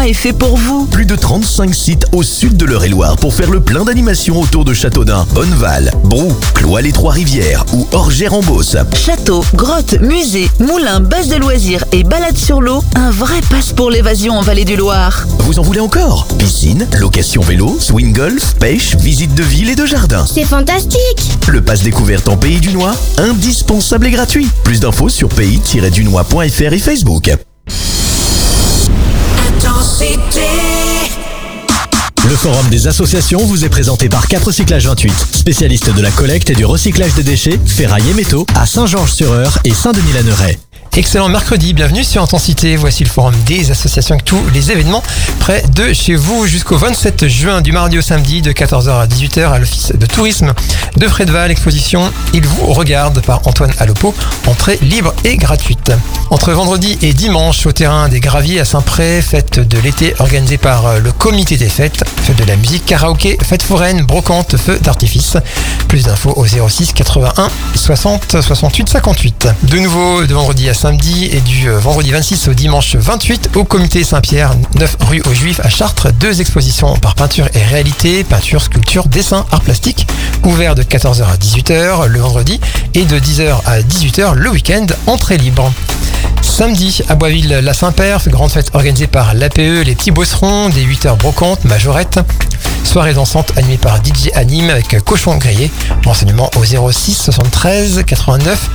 est fait pour vous. Plus de 35 sites au sud de l'Eure-et-Loire pour faire le plein d'animations autour de Châteaudun, Bonneval, Brou, Cloix-les-Trois-Rivières ou Orgères-en-Beauce. Château, grottes, musées, moulins, bases de loisirs et balades sur l'eau, un vrai passe pour l'évasion en Vallée du Loir. Vous en voulez encore? Piscine, location vélo, swing golf, pêche, visite de ville et de jardin. C'est fantastique! Le passe découverte en Pays du Noir, indispensable et gratuit. Plus d'infos sur pays-du-noir.fr et Facebook. Le forum des associations vous est présenté par 4 Cyclages 28, spécialiste de la collecte et du recyclage des déchets, ferraille et métaux, à Saint-Georges-sur-Eure et Saint-Denis-la-Neuray. Excellent mercredi, bienvenue sur Intensité. Voici le forum des associations avec tous les événements près de chez vous jusqu'au 27 juin, du mardi au samedi, de 14h à 18h à l'office de tourisme de Frédval. Exposition Il vous regarde par Antoine Alopo, entrée libre et gratuite. Entre vendredi et dimanche, au terrain des Graviers à Saint-Pré, fête de l'été organisée par le comité des fêtes, fête de la musique, karaoké, fête foraine, brocante, feu d'artifice. Plus d'infos au 06 81 60 68 58. De nouveau de vendredi à samedi et du vendredi 26 au dimanche 28 au comité Saint-Pierre, 9 rue aux Juifs à Chartres. 2 expositions par peinture et réalité, peinture, sculpture, dessin, art plastique, ouvert de 14h à 18h le vendredi et de 10h à 18h le week-end, entrée libre. Samedi, à Boisville, la Saint-Père, grande fête organisée par l'APE, les petits bosserons, des 8h brocantes, majorette. Soirée dansante animée par DJ Anime avec cochon grillé. Renseignements au 06 73 89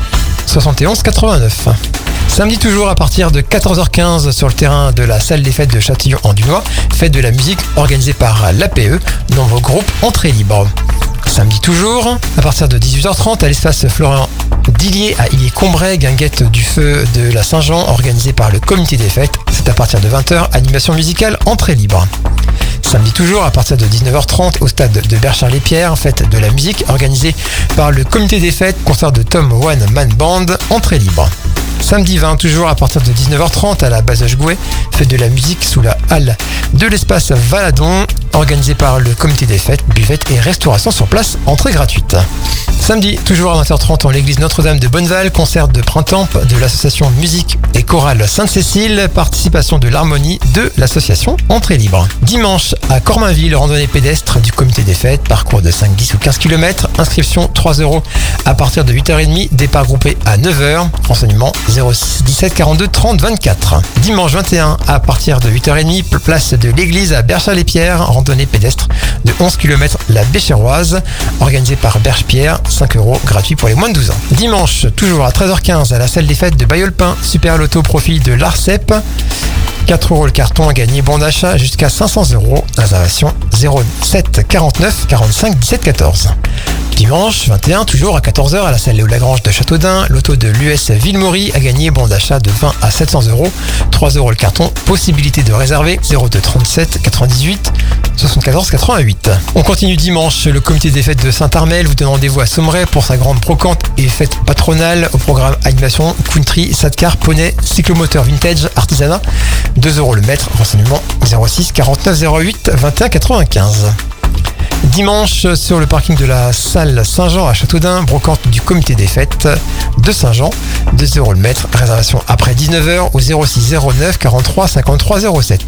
71 89. Samedi toujours à partir de 14h15 sur le terrain de la salle des fêtes de Châtillon-en-Dunois, fête de la musique organisée par l'APE, nombreux groupes, entrée libre. Samedi toujours, à partir de 18h30 à l'espace Florian Dillier à Illier-Combray, guinguette du feu de la Saint-Jean organisée par le comité des fêtes. C'est à partir de 20h, animation musicale, entrée libre. Samedi toujours, à partir de 19h30 au stade de Berchard-les-Pierres, fête de la musique organisée par le comité des fêtes, concert de Tom One Man Band, entrée libre. Samedi 20, toujours à partir de 19h30 à la Bazoche-Gouet, fête de la musique sous la halle de l'espace Valadon, organisé par le comité des fêtes, buvette et restauration sur place, entrée gratuite. Samedi, toujours à 20h30 en l'église Notre-Dame de Bonneval, concert de printemps de l'association Musique et Chorale Sainte-Cécile, participation de l'harmonie de l'association, entrée libre. Dimanche, à Cormainville, randonnée pédestre du comité des fêtes, parcours de 5, 10 ou 15 km, inscription 3 € à partir de 8h30, départ groupé à 9h, renseignement 06 17 42 30 24. Dimanche 21, à partir de 8h30, place de l'église à Berchard-les-Pierres, randonnée pédestre de 11 km la Béchéroise, organisée par Berche-Pierre, 5 € gratuit pour les moins de 12 ans. Dimanche, toujours à 13h15 à la salle des fêtes de Bayeulpin, super loto profit de l'ARCEP, 4 € le carton à gagner, bon d'achat jusqu'à 500 €, réservation 07 49 45 17 14. Dimanche 21, toujours à 14h à la salle Léo Lagrange de Châteaudun, loto de l'US Villemaury à gagner, bon d'achat de 20 à 700 €, 3 € le carton, possibilité de réserver 02 37 98 74 88. On continue dimanche, le comité des fêtes de Saint-Armel vous donne rendez-vous à Saumeray pour sa grande brocante et fête patronale, au programme animation, country, sidecar, poney, cyclomoteur vintage, artisanat, 2 € le mètre, renseignement 06 49 08 21 95. Dimanche, sur le parking de la salle Saint-Jean à Châteaudun, brocante du comité des fêtes de Saint-Jean, 2 € le mètre, réservation après 19h au 06 09 43 53 07.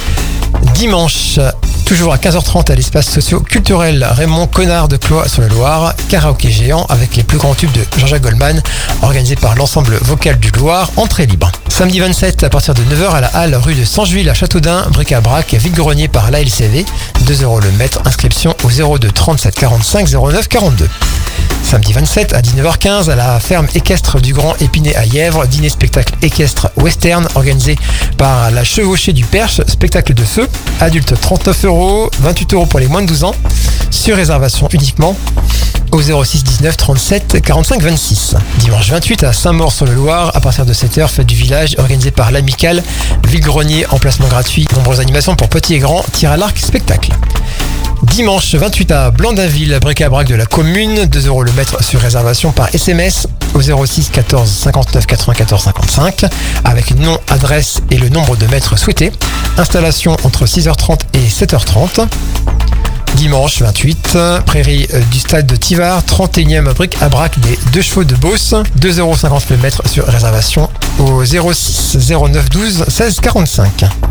Dimanche, toujours à 15h30 à l'espace socio-culturel Raymond Connard de Cloix-sur-le-Loir, karaoké géant avec les plus grands tubes de Jean-Jacques Goldman, organisé par l'ensemble vocal du Loir, entrée libre. Samedi 27, à partir de 9h à la halle rue de Saint-Juil à Châteaudun, bric-à-brac, vide-grenier par l'ALCV, 2 € le mètre, inscription au 02 37 45 09 42. Samedi 27 à 19h15 à la ferme équestre du Grand Épinay à Yèvre, dîner spectacle équestre western organisé par la Chevauchée du Perche, spectacle de feu, adulte 39 €, 28 € pour les moins de 12 ans, sur réservation uniquement au 06 19 37 45 26. Dimanche 28 à Saint-Maur-sur-le-Loir, à partir de 7h, fête du village organisée par l'Amicale, Villegrenier, emplacement gratuit, nombreuses animations pour petits et grands, tir à l'arc, spectacle. Dimanche 28 à Blandinville, bric-à-brac de la commune, 2 € le mètre sur réservation par SMS au 06 14 59 94 55 avec nom, adresse et le nombre de mètres souhaités. Installation entre 6h30 et 7h30. Dimanche 28, prairie du stade de Tivard, 31e bric-à-brac des 2 chevaux de Beauce, 2,50 € le mètre sur réservation au 06 09 12 16 45.